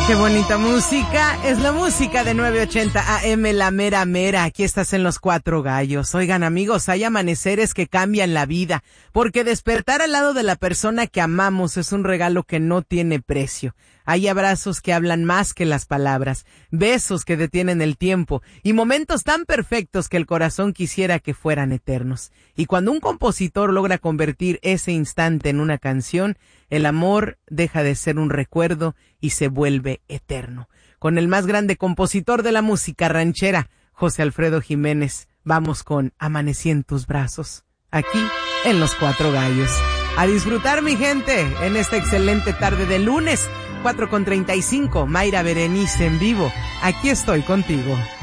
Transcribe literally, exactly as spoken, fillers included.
Qué bonita música, es la música de nueve ochenta A M, la mera mera. Aquí estás en Los Cuatro Gallos. Oigan, amigos, hay amaneceres que cambian la vida, porque despertar al lado de la persona que amamos es un regalo que no tiene precio. Hay abrazos que hablan más que las palabras, besos que detienen el tiempo y momentos tan perfectos que el corazón quisiera que fueran eternos. Y cuando un compositor logra convertir ese instante en una canción, el amor deja de ser un recuerdo y se vuelve eterno. Con el más grande compositor de la música ranchera, José Alfredo Jiménez, vamos con Amanecí en tus brazos, aquí en Los Cuatro Gallos. A disfrutar, mi gente, en esta excelente tarde de lunes, cuatro con treinta y cinco, Mayra Berenice en vivo. Aquí estoy contigo.